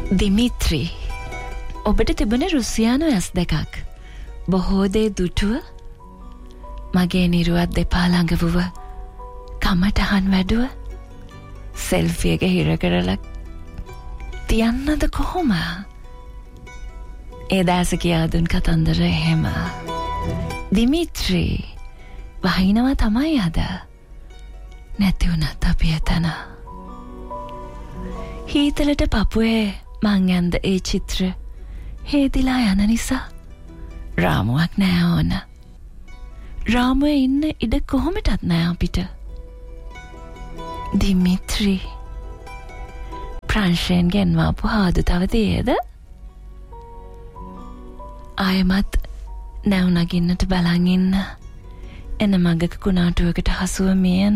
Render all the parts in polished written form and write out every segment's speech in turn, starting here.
දිමිත්‍රි ඔබට තිබුණ රුසියානු ඇස් දෙකක් බොහෝ දේ දුටුව මගේ නිරුවත් දෙපා ළඟ වුව කමටහන් වැඩුව සෙල්ෆි එක හිර කරලා තියන්නද කොහොම ඒ දාස කියා දුන් කතන්දර එහෙම දිමිත්‍රි වහිනවා තමයි අද නැති වුණත් අපි එතන හීතලට පපුවේ මං ඇන්ද ඒ චිත්‍ර හේදිලා යන නිසා රාමුවක් නෑ ඕන රාමුවේ ඉන්න ඉඩ කොහොමටත් නෑ අපිට දිමිත්‍රි ප්‍රංශයෙන් ගෙන්වාපු හාදු තව තියේද ආයමත් නැවුනගින්නට බලන් ඉන්න එන මගක කුණාටුවකට හසුව මියන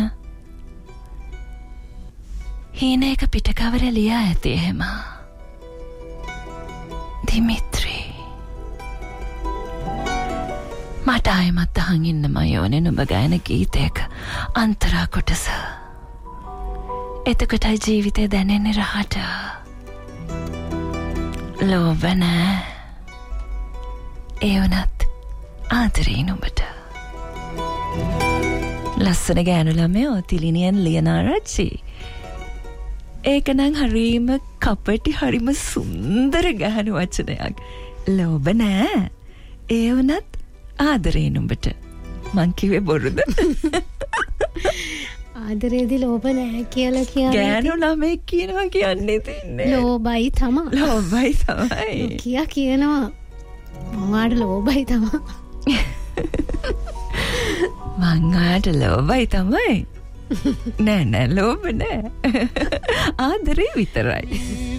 හීන එක පිටකවර ලියා ඇති එහෙම දිමිත්‍රි මට ආයමත් අහන් ඉන්න මයෝනේ නුඹ ගායන ගීතයක අන්තරා කොටස එතකොටයි ජීවිතේ දැනෙන්නේ රහට ලෝභ නෑ ඒ වුණත් ආදරේ නුඹට ලස්සන ගෑනු ළමයෝ තිලිනියන් ලියනාරච්චි ඒක නම් හරීම කපටි හරිම සුන්දර ගෑනු වචනයක් ලෝභ නෑ ඒ වුණත් ආදරේ නුඹට මං කිව්වේ බොරුද ආදරේදී ලෝභ නෑ කියලා කියන්නේ ගෑනු ළමෙක් කියනවා කියන්නේ තින්නේ ලෝභයි තමයි කියනවා මං ලෝභයි තමයි මං ලෝභයි තමයි නෑ ලෝභ නෑ ආදරේ විතරයි